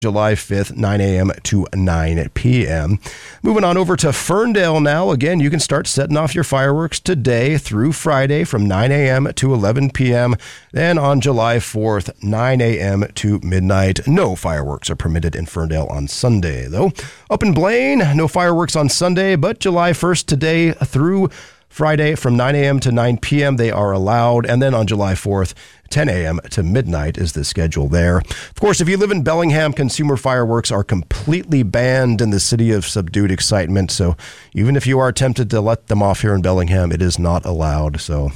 July 5th, 9 a.m. to 9 p.m. Moving on over to Ferndale now. Again, you can start setting off your fireworks today through Friday from 9 a.m. to 11 p.m. Then on July 4th, 9 a.m. to midnight. No fireworks are permitted in Ferndale on Sunday, though. Up in Blaine, no fireworks on Sunday, but July 1st today through Friday from 9 a.m. to 9 p.m. they are allowed. And then on July 4th, 10 a.m. to midnight is the schedule there. Of course, if you live in Bellingham, consumer fireworks are completely banned in the city of subdued excitement. So even if you are tempted to let them off here in Bellingham, it is not allowed. So,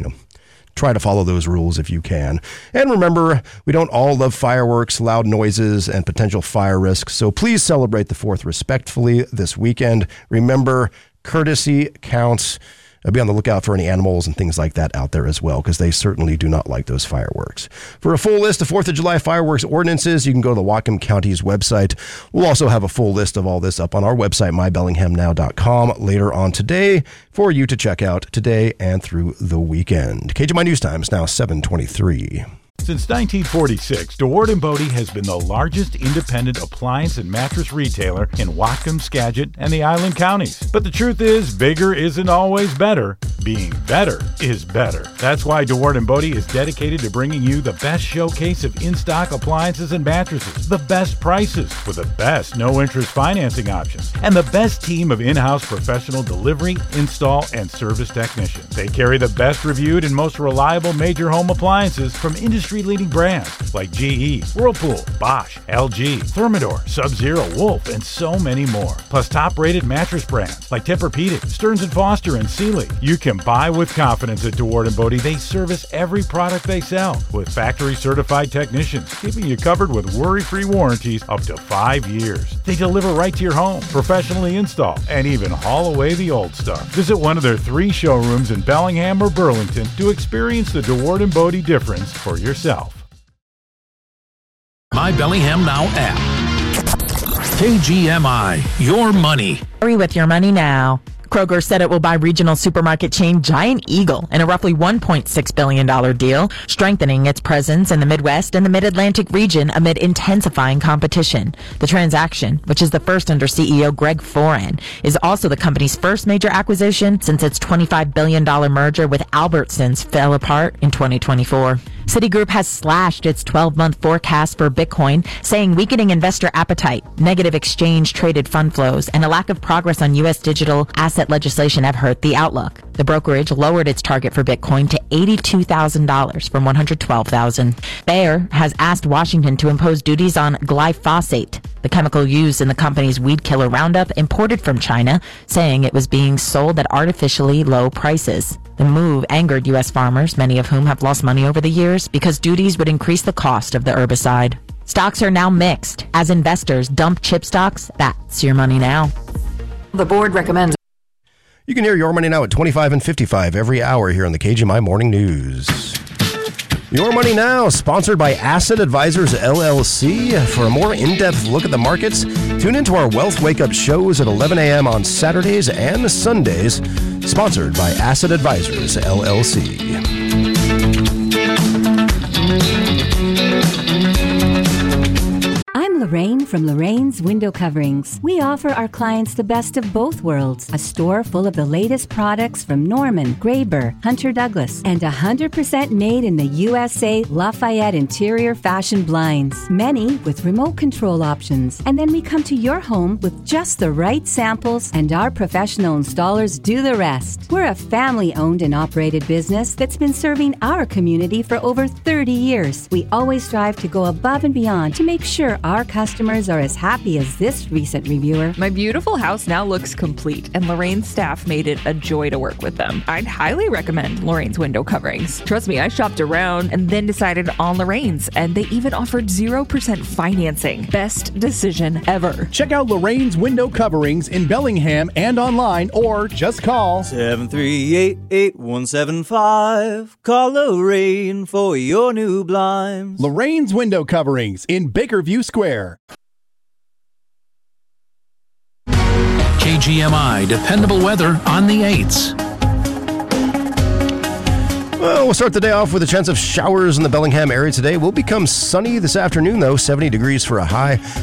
try to follow those rules if you can. And remember, we don't all love fireworks, loud noises, and potential fire risks. So please celebrate the 4th respectfully this weekend. Remember, courtesy counts. Be on the lookout for any animals and things like that out there as well, because they certainly do not like those fireworks. For a full list of 4th of July fireworks ordinances, you can go to the Whatcom County's website. We'll also have a full list of all this up on our website, mybellinghamnow.com, later on today for you to check out today and through the weekend. KGMI News Time is now 7:23. Since 1946, DeWard & Bodie has been the largest independent appliance and mattress retailer in Whatcom, Skagit, and the Island Counties. But the truth is, bigger isn't always better. Being better is better. That's why DeWard & Bodie is dedicated to bringing you the best showcase of in-stock appliances and mattresses, the best prices, with the best no-interest financing options, and the best team of in-house professional delivery, install, and service technicians. They carry the best reviewed and most reliable major home appliances from industry-leading brands like GE, Whirlpool, Bosch, LG, Thermador, Sub-Zero, Wolf, and so many more. Plus top-rated mattress brands like Tempur-Pedic, Stearns & Foster, and Sealy. You can buy with confidence at DeWard & Bodie. They service every product they sell with factory-certified technicians, keeping you covered with worry-free warranties up to 5 years. They deliver right to your home, professionally install, and even haul away the old stuff. Visit one of their 3 showrooms in Bellingham or Burlington to experience the DeWard & Bodie difference for yourself. My Bellingham Now app. KGMI, your money. Hurry with your money now. Kroger said it will buy regional supermarket chain Giant Eagle in a roughly $1.6 billion deal, strengthening its presence in the Midwest and the Mid-Atlantic region amid intensifying competition. The transaction, which is the first under CEO Greg Foran, is also the company's first major acquisition since its $25 billion merger with Albertsons fell apart in 2024. Citigroup has slashed its 12-month forecast for Bitcoin, saying weakening investor appetite, negative exchange-traded fund flows, and a lack of progress on U.S. digital asset legislation have hurt the outlook. The brokerage lowered its target for Bitcoin to $82,000 from $112,000. Bayer has asked Washington to impose duties on glyphosate, the chemical used in the company's weed killer Roundup imported from China, saying it was being sold at artificially low prices. The move angered U.S. farmers, many of whom have lost money over the years because duties would increase the cost of the herbicide. Stocks are now mixed. As investors dump chip stocks, that's your money now. The board recommends. You can hear Your Money Now at 25 and 55 every hour here on the KGMI Morning News. Your Money Now, sponsored by Asset Advisors LLC. For a more in-depth look at the markets, tune into our Wealth Wake Up shows at 11 a.m. on Saturdays and Sundays, sponsored by Asset Advisors LLC. I'm Lorraine from Lorraine's Window Coverings. We offer our clients the best of both worlds. A store full of the latest products from Norman, Graber, Hunter Douglas, and 100% made in the USA Lafayette interior fashion blinds. Many with remote control options. And then we come to your home with just the right samples, and our professional installers do the rest. We're a family-owned and operated business that's been serving our community for over 30 years. We always strive to go above and beyond to make sure our customers are as happy as this recent reviewer. My beautiful house now looks complete, and Lorraine's staff made it a joy to work with them. I'd highly recommend Lorraine's Window Coverings. Trust me, I shopped around and then decided on Lorraine's, and they even offered 0% financing. Best decision ever. Check out Lorraine's Window Coverings in Bellingham and online, or just call 738-8175. Call Lorraine for your new blinds. Lorraine's Window Coverings in Bakerview Square. KGMI, dependable weather on the 8s. Well, we'll start the day off with a chance of showers in the Bellingham area today. Will become sunny this afternoon, though, 70 degrees for a high.